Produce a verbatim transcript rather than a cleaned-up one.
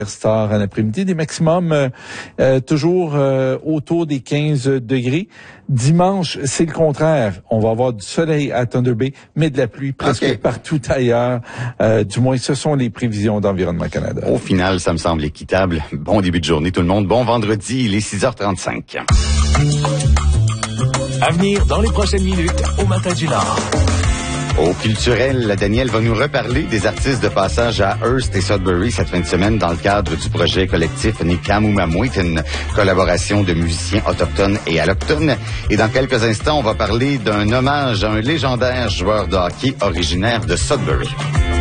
Star à l'après-midi, des maximums euh, euh, toujours euh, autour des quinze degrés. Dimanche, c'est le contraire. On va avoir du soleil à Thunder Bay, mais de la pluie presque okay. partout ailleurs. Euh, du moins, ce sont les prévisions d'Environnement Canada. Au final, ça me semble équitable. Bon début de journée tout le monde. Bon vendredi, il est six heures trente-cinq. À venir dans les prochaines minutes au Matin du Nord. Au culturel, Daniel va nous reparler des artistes de passage à Hearst et Sudbury cette fin de semaine dans le cadre du projet collectif Nikamumamwit, une collaboration de musiciens autochtones et allochtones. Et dans quelques instants, on va parler d'un hommage à un légendaire joueur de hockey originaire de Sudbury.